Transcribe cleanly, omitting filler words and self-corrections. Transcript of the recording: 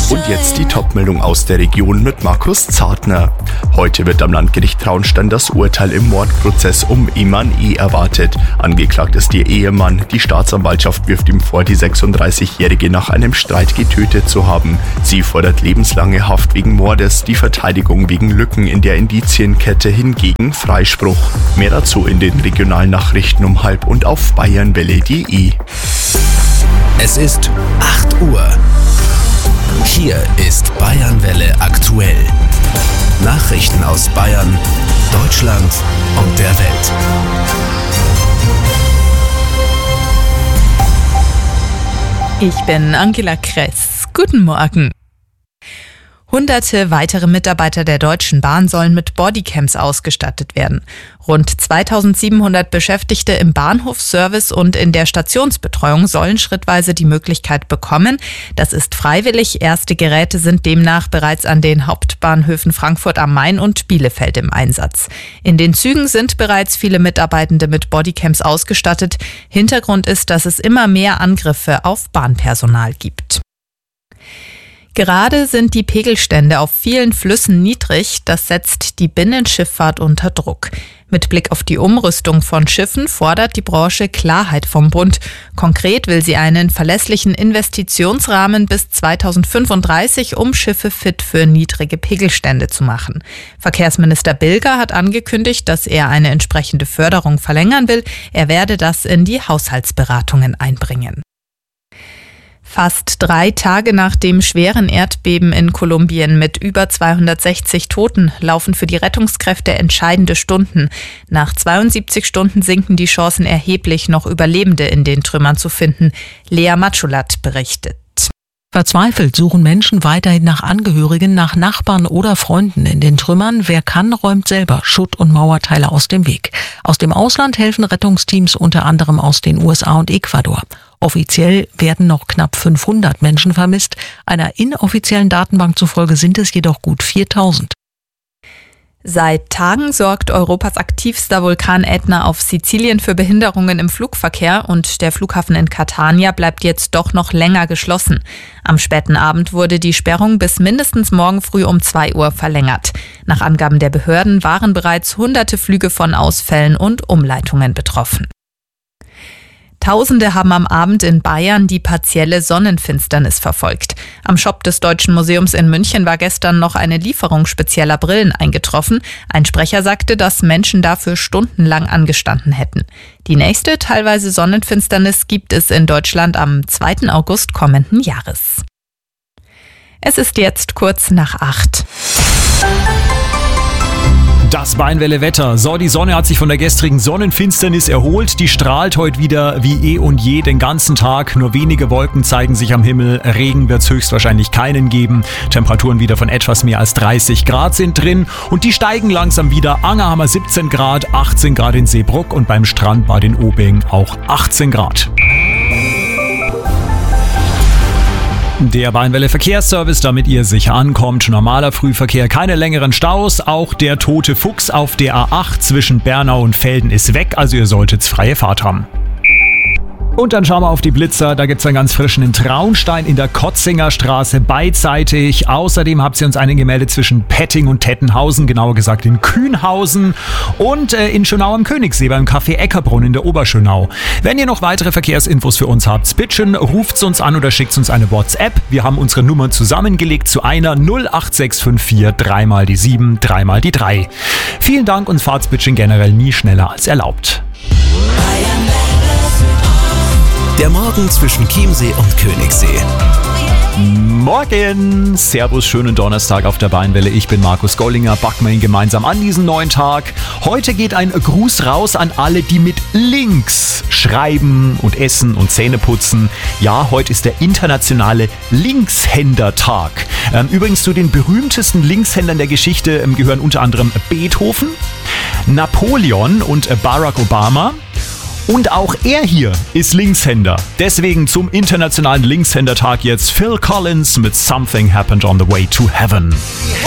Und jetzt die Topmeldung aus der Region mit Markus Zartner. Heute wird am Landgericht Traunstein das Urteil im Mordprozess um Eman E. erwartet. Angeklagt ist ihr Ehemann. Die Staatsanwaltschaft wirft ihm vor, die 36-Jährige nach einem Streit getötet zu haben. Sie fordert lebenslange Haft wegen Mordes, die Verteidigung wegen Lücken in der Indizienkette hingegen Freispruch. Mehr dazu in den regionalen Nachrichten um 12:30 und auf bayernwelle.de. Es ist 8 Uhr. Hier ist Bayernwelle aktuell. Nachrichten aus Bayern, Deutschland und der Welt. Ich bin Angela Kress. Guten Morgen. Hunderte weitere Mitarbeiter der Deutschen Bahn sollen mit Bodycams ausgestattet werden. Rund 2700 Beschäftigte im Bahnhofsservice und in der Stationsbetreuung sollen schrittweise die Möglichkeit bekommen. Das ist freiwillig. Erste Geräte sind demnach bereits an den Hauptbahnhöfen Frankfurt am Main und Bielefeld im Einsatz. In den Zügen sind bereits viele Mitarbeitende mit Bodycams ausgestattet. Hintergrund ist, dass es immer mehr Angriffe auf Bahnpersonal gibt. Gerade sind die Pegelstände auf vielen Flüssen niedrig, das setzt die Binnenschifffahrt unter Druck. Mit Blick auf die Umrüstung von Schiffen fordert die Branche Klarheit vom Bund. Konkret will sie einen verlässlichen Investitionsrahmen bis 2035, um Schiffe fit für niedrige Pegelstände zu machen. Verkehrsminister Bilger hat angekündigt, dass er eine entsprechende Förderung verlängern will. Er werde das in die Haushaltsberatungen einbringen. Fast 3 Tage nach dem schweren Erdbeben in Kolumbien mit über 260 Toten laufen für die Rettungskräfte entscheidende Stunden. Nach 72 Stunden sinken die Chancen erheblich, noch Überlebende in den Trümmern zu finden. Lea Matschulat berichtet. Verzweifelt suchen Menschen weiterhin nach Angehörigen, nach Nachbarn oder Freunden in den Trümmern. Wer kann, räumt selber Schutt- und Mauerteile aus dem Weg. Aus dem Ausland helfen Rettungsteams unter anderem aus den USA und Ecuador. Offiziell werden noch knapp 500 Menschen vermisst. Einer inoffiziellen Datenbank zufolge sind es jedoch gut 4000. Seit Tagen sorgt Europas aktivster Vulkan Ätna auf Sizilien für Behinderungen im Flugverkehr und der Flughafen in Catania bleibt jetzt doch noch länger geschlossen. Am späten Abend wurde die Sperrung bis mindestens morgen früh um 2 Uhr verlängert. Nach Angaben der Behörden waren bereits hunderte Flüge von Ausfällen und Umleitungen betroffen. Tausende haben am Abend in Bayern die partielle Sonnenfinsternis verfolgt. Am Shop des Deutschen Museums in München war gestern noch eine Lieferung spezieller Brillen eingetroffen. Ein Sprecher sagte, dass Menschen dafür stundenlang angestanden hätten. Die nächste teilweise Sonnenfinsternis gibt es in Deutschland am 2. August kommenden Jahres. Es ist jetzt kurz nach 8. Das Bayernwelle-Wetter. So, die Sonne hat sich von der gestrigen Sonnenfinsternis erholt. Die strahlt heute wieder wie eh und je den ganzen Tag. Nur wenige Wolken zeigen sich am Himmel. Regen wird es höchstwahrscheinlich keinen geben. Temperaturen wieder von etwas mehr als 30 Grad sind drin. Und die steigen langsam wieder. Anger haben wir 17 Grad, 18 Grad in Seebruck und beim Strandbad in Obing auch 18 Grad. Der Bayernwelle Verkehrsservice, damit ihr sicher ankommt. Normaler Frühverkehr, keine längeren Staus. Auch der tote Fuchs auf der A8 zwischen Bernau und Velden ist weg, also ihr solltet freie Fahrt haben. Und dann schauen wir auf die Blitzer. Da gibt es einen ganz frischen in Traunstein in der Kotzinger Straße beidseitig. Außerdem habt ihr uns einen gemeldet zwischen Petting und Tettenhausen, genauer gesagt in Kühnhausen und in Schönau am Königssee beim Café Eckerbrunn in der Oberschönau. Wenn ihr noch weitere Verkehrsinfos für uns habt, bitte ruft uns an oder schickt uns eine WhatsApp. Wir haben unsere Nummern zusammengelegt zu einer 08654 3 mal die 7, 3 mal die 3. Vielen Dank und fahrt bitte generell nie schneller als erlaubt. Der Morgen zwischen Chiemsee und Königssee. Morgen! Servus, schönen Donnerstag auf der Bayernwelle. Ich bin Markus Gollinger, backen wir ihn gemeinsam an diesen neuen Tag. Heute geht ein Gruß raus an alle, die mit links schreiben und essen und Zähne putzen. Ja, heute ist der internationale Linkshändertag. Übrigens zu den berühmtesten Linkshändern der Geschichte gehören unter anderem Beethoven, Napoleon und Barack Obama. Und auch er hier ist Linkshänder. Deswegen zum internationalen Linkshändertag jetzt Phil Collins mit Something Happened on the Way to Heaven.